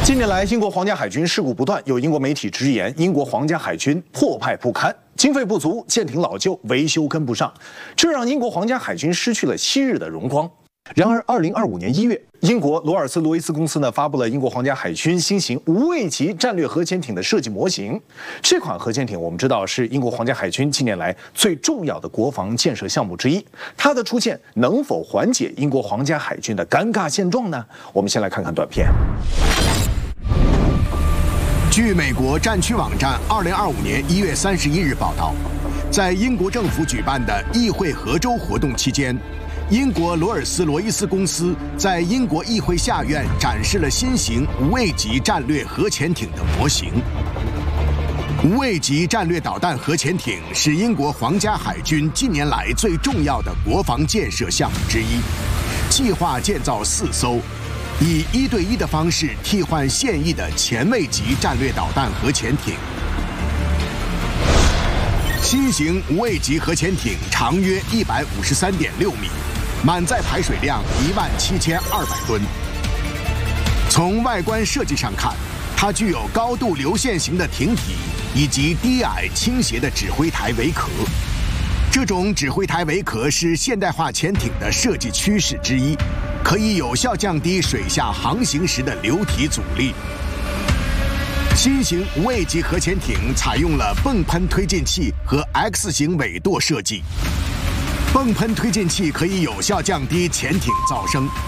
近年来，英国皇家海军事故不断，有英国媒体直言，英国皇家海军破败不堪，经费不足，舰艇老旧，维修跟不上，这让英国皇家海军失去了昔日的荣光。然而，2025年1月，英国罗尔斯罗伊斯公司发布了英国皇家海军新型无畏级战略核潜艇的设计模型。这款核潜艇我们知道是英国皇家海军近年来最重要的国防建设项目之一。它的出现能否缓解英国皇家海军的尴尬现状呢？我们先来看看短片。 据美国战区网站2025年1月31日报道，在英国政府举办的议会合周活动期间，英国罗尔斯罗伊斯公司在英国议会下院展示了新型无畏级战略核潜艇的模型。无畏级战略导弹核潜艇是英国皇家海军近年来最重要的国防建设项目之一，计划建造4艘，以1对1的方式替换现役的前卫级战略导弹核潜艇。新型无畏级核潜艇长约153.6米，满载排水量17200吨。从外观设计上看，它具有高度流线型的艇体以及低矮倾斜的指挥台尾壳。这种指挥台尾壳是现代化潜艇的设计趋势之一，可以有效降低水下航行时的流体阻力。新型无畏级核潜艇采用了泵喷推进器和 X 型尾舵设计。泵喷推进器可以有效降低潜艇噪声，